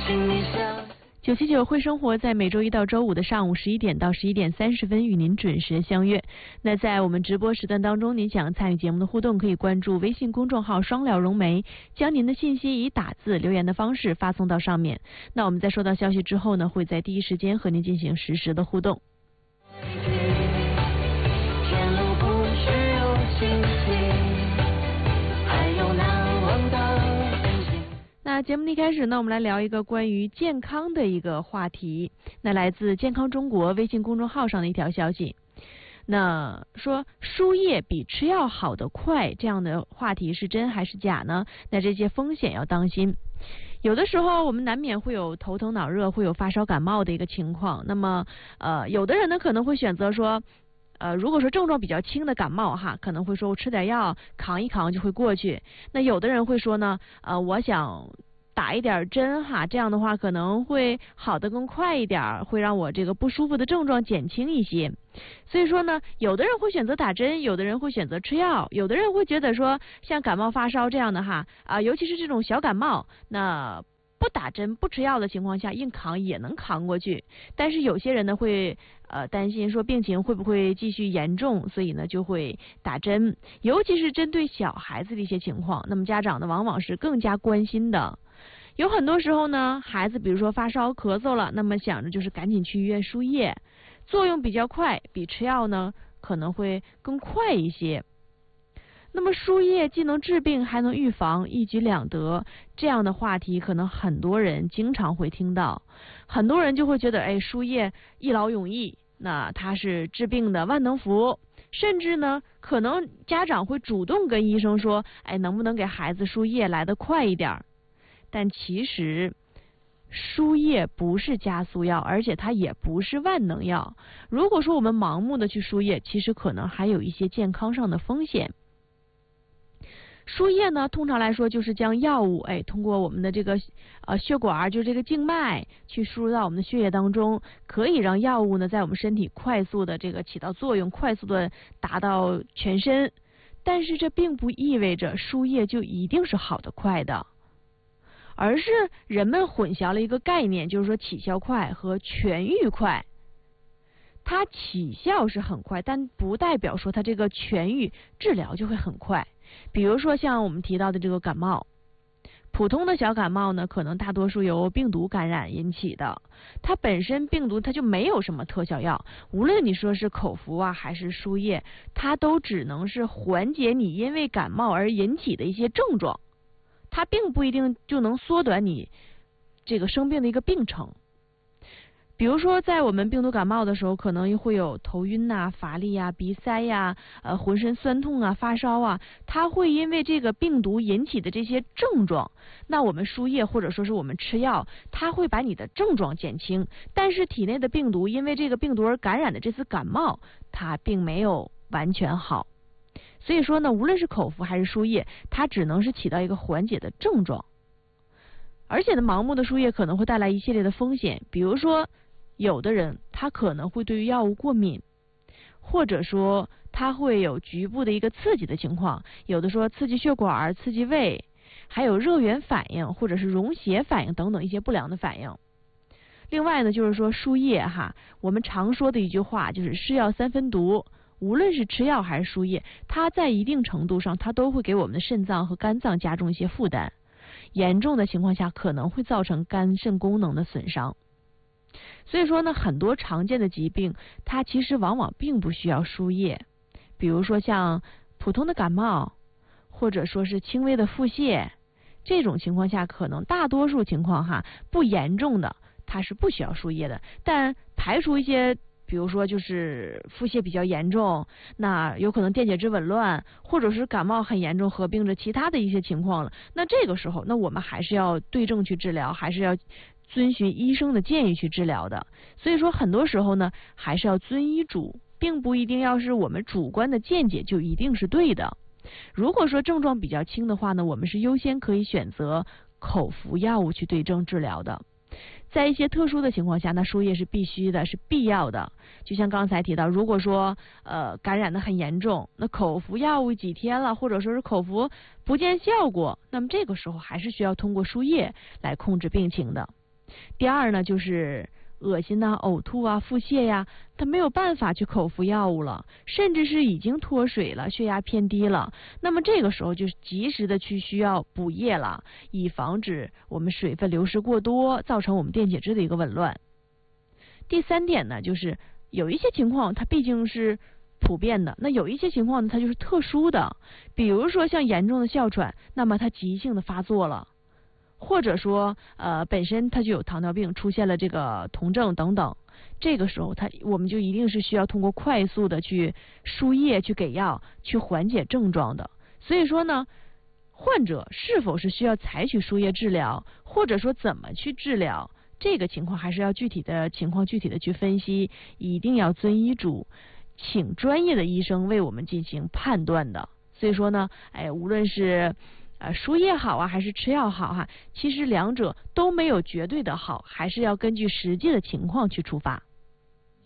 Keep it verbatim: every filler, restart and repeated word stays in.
九七九会生活在每周一到周五的上午十一点到十一点三十分与您准时相约。那在我们直播时段当中，您想参与节目的互动，可以关注微信公众号双料融媒，将您的信息以打字留言的方式发送到上面。那我们在收到消息之后呢，会在第一时间和您进行实时的互动。那节目一开始呢，我们来聊一个关于健康的一个话题。那来自健康中国微信公众号上的一条消息，那说输液比吃药好得快，这样的话题是真还是假呢？那这些风险要当心。有的时候我们难免会有头疼脑热，会有发烧感冒的一个情况。那么呃，有的人呢可能会选择说呃，如果说症状比较轻的感冒哈，可能会说我吃点药扛一扛就会过去。那有的人会说呢，呃，我想打一点针哈，这样的话可能会好得更快一点，会让我这个不舒服的症状减轻一些。所以说呢，有的人会选择打针，有的人会选择吃药，有的人会觉得说像感冒发烧这样的哈啊、呃，尤其是这种小感冒，那不打针不吃药的情况下硬扛也能扛过去。但是有些人呢会呃担心说病情会不会继续严重，所以呢就会打针，尤其是针对小孩子的一些情况，那么家长呢往往是更加关心的。有很多时候呢，孩子比如说发烧咳嗽了，那么想着就是赶紧去医院输液，作用比较快，比吃药呢可能会更快一些。那么输液既能治病还能预防，一举两得，这样的话题可能很多人经常会听到，很多人就会觉得哎，输液一劳永逸，那它是治病的万能符，甚至呢可能家长会主动跟医生说，哎，能不能给孩子输液来得快一点。但其实输液不是加速药，而且它也不是万能药。如果说我们盲目的去输液，其实可能还有一些健康上的风险。输液呢，通常来说就是将药物，哎，通过我们的这个呃血管，就是这个静脉，去输入到我们的血液当中，可以让药物呢在我们身体快速的这个起到作用，快速的达到全身。但是这并不意味着输液就一定是好的快的。而是人们混淆了一个概念，就是说起效快和痊愈快。它起效是很快，但不代表说它这个痊愈治疗就会很快。比如说像我们提到的这个感冒，普通的小感冒呢，可能大多数由病毒感染引起的，它本身病毒它就没有什么特效药，无论你说是口服啊还是输液，它都只能是缓解你因为感冒而引起的一些症状。它并不一定就能缩短你这个生病的一个病程。比如说在我们病毒感冒的时候，可能会有头晕呐、乏力呀、鼻塞呀、呃浑身酸痛啊、发烧啊，它会因为这个病毒引起的这些症状，那我们输液或者说是我们吃药，它会把你的症状减轻，但是体内的病毒因为这个病毒而感染的这次感冒，它并没有完全好。所以说呢，无论是口服还是输液，它只能是起到一个缓解的症状。而且呢，盲目的输液可能会带来一系列的风险，比如说有的人他可能会对于药物过敏，或者说他会有局部的一个刺激的情况，有的说刺激血管、刺激胃，还有热源反应或者是溶血反应等等一些不良的反应。另外呢，就是说输液哈，我们常说的一句话就是是药三分毒。无论是吃药还是输液，它在一定程度上它都会给我们的肾脏和肝脏加重一些负担，严重的情况下可能会造成肝肾功能的损伤。所以说呢，很多常见的疾病它其实往往并不需要输液，比如说像普通的感冒，或者说是轻微的腹泻，这种情况下可能大多数情况哈不严重的它是不需要输液的，但排除一些比如说就是腹泻比较严重，那有可能电解质紊乱，或者是感冒很严重合并着其他的一些情况了，那这个时候那我们还是要对症去治疗，还是要遵循医生的建议去治疗的。所以说很多时候呢还是要遵医嘱，并不一定要是我们主观的见解就一定是对的。如果说症状比较轻的话呢，我们是优先可以选择口服药物去对症治疗的。在一些特殊的情况下，那输液是必须的，是必要的。就像刚才提到，如果说呃感染的很严重，那口服药物几天了，或者说是口服不见效果，那么这个时候还是需要通过输液来控制病情的。 第二呢，就是恶心呐、呕吐啊、腹泻呀，他没有办法去口服药物了，甚至是已经脱水了，血压偏低了。那么这个时候就是及时的去需要补液了，以防止我们水分流失过多，造成我们电解质的一个紊乱。第三点呢，就是有一些情况它毕竟是普遍的，那有一些情况呢，它就是特殊的，比如说像严重的哮喘，那么它急性的发作了。或者说，呃，本身它就有糖尿病，出现了这个酮症等等，这个时候它我们就一定是需要通过快速的去输液、去给药、去缓解症状的。所以说呢，患者是否是需要采取输液治疗，或者说怎么去治疗，这个情况还是要具体的情况具体的去分析，一定要遵医嘱，请专业的医生为我们进行判断的。所以说呢，哎，无论是呃，输液好啊，还是吃药好哈、啊，其实两者都没有绝对的好，还是要根据实际的情况去出发。